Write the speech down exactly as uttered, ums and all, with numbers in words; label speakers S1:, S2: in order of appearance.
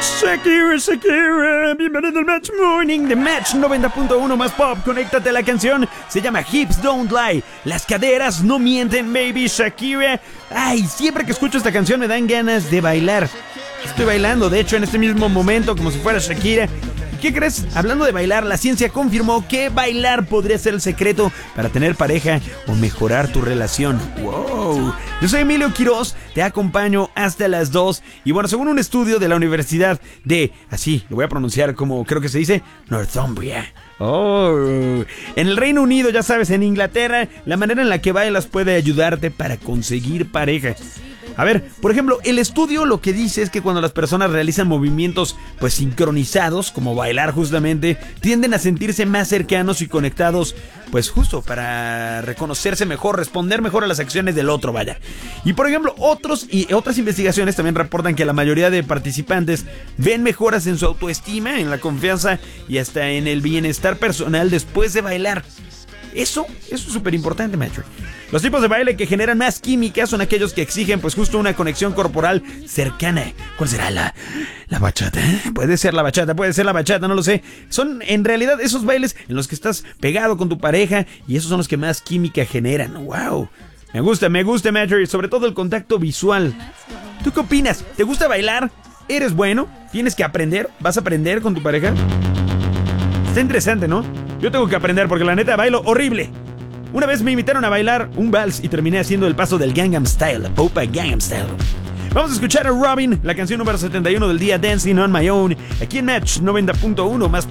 S1: Shakira, Shakira, bienvenido al Match Morning de Match noventa punto uno más pop. Conéctate a la canción, se llama Hips Don't Lie. Las caderas no mienten, baby, Shakira. Ay, siempre que escucho esta canción me dan ganas de bailar. Estoy bailando, de hecho, en este mismo momento, como si fuera Shakira. ¿Qué crees? Hablando de bailar, la ciencia confirmó que bailar podría ser el secreto para tener pareja o mejorar tu relación. ¡Wow! Yo soy Emilio Quiroz, te acompaño hasta las dos. Y bueno, según un estudio de la Universidad de, así, lo voy a pronunciar como creo que se dice, Northumbria. Oh, en el Reino Unido, ya sabes, en Inglaterra, la manera en la que bailas puede ayudarte para conseguir pareja. A ver, por ejemplo, el estudio lo que dice es que cuando las personas realizan movimientos pues sincronizados, como bailar justamente, tienden a sentirse más cercanos y conectados, pues justo para reconocerse mejor, responder mejor a las acciones del otro, vaya. Y por ejemplo, otros y otras investigaciones también reportan que la mayoría de participantes ven mejoras en su autoestima, en la confianza y hasta en el bienestar personal después de bailar. Eso, eso es súper importante, macho. Los tipos de baile que generan más química son aquellos que exigen pues justo una conexión corporal cercana. ¿Cuál será la, la bachata? Puede ser la bachata, puede ser la bachata, no lo sé. Son en realidad esos bailes en los que estás pegado con tu pareja y esos son los que más química generan. ¡Wow! Me gusta, me gusta, macho, y sobre todo el contacto visual. ¿Tú qué opinas? ¿Te gusta bailar? ¿Eres bueno? ¿Tienes que aprender? ¿Vas a aprender con tu pareja? Está interesante, ¿no? Yo tengo que aprender porque la neta bailo horrible. Una vez me invitaron a bailar un vals y terminé haciendo el paso del Gangnam Style, la Opa Gangnam Style. Vamos a escuchar a Robin, la canción número setenta y uno del día, Dancing on My Own, aquí en Match noventa punto uno más